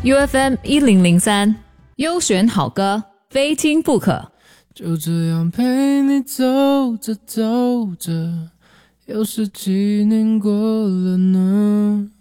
UFM1003优选好歌，非听不可。 就这样陪你走着走着，又是几年过了呢？